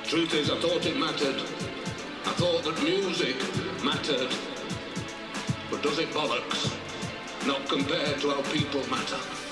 Truth is, I thought it mattered. I thought that music mattered. But does it bollocks? Not compared to how people matter.